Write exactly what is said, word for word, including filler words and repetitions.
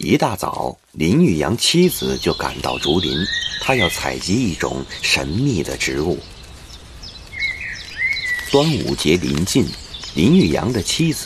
一大早，林玉阳妻子就赶到竹林，他要采集一种神秘的植物。端午节临近，林玉阳的妻子